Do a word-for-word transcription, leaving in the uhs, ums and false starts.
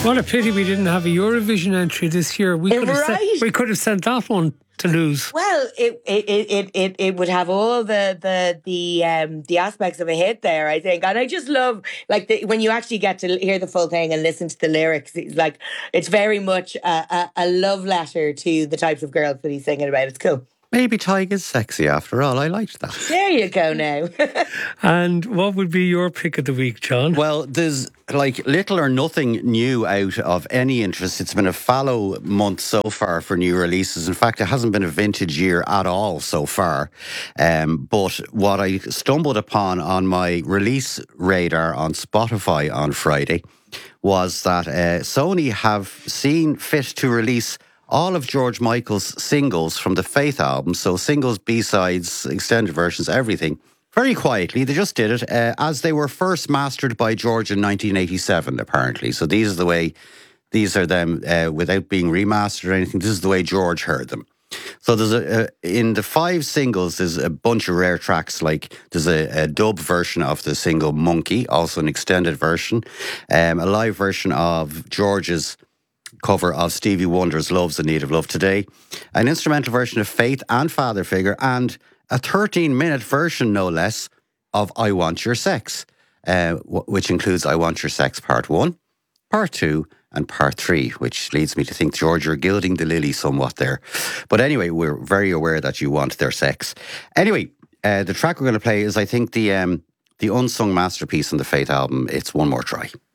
What a pity we didn't have a Eurovision entry this year. We could have Right. sent, we could have sent that one to lose. Well, it it, it, it, it would have all the the the um the aspects of a hit there, I think. And I just love like the, when you actually get to hear the full thing and listen to the lyrics. It's like it's very much a, a, a love letter to the types of girls that he's singing about. It's cool. Maybe Tig is sexy after all. I liked that. There you go now. And what would be your pick of the week, John? Well, there's like little or nothing new out of any interest. It's been a fallow month so far for new releases. In fact, it hasn't been a vintage year at all so far. Um, but what I stumbled upon on my release radar on Spotify on Friday was that uh, Sony have seen fit to release all of George Michael's singles from the Faith album, so singles, B-sides, extended versions, everything, very quietly. They just did it uh, as they were first mastered by George in nineteen eighty-seven, apparently. So these are the way, these are them uh, without being remastered or anything. This is the way George heard them. So there's a, uh, in the five singles, there's a bunch of rare tracks, like there's a, a dub version of the single Monkey, also an extended version, um, a live version of George's cover of Stevie Wonder's Love's in Need of Love Today, an instrumental version of Faith and Father Figure, and a thirteen-minute version, no less, of I Want Your Sex, uh, w- which includes I Want Your Sex Part one, Part two, and Part three, which leads me to think, George, you're gilding the lily somewhat there. But anyway, we're very aware that you want their sex. Anyway, uh, the track we're going to play is, I think, the um, the unsung masterpiece on the Faith album, It's One More Try.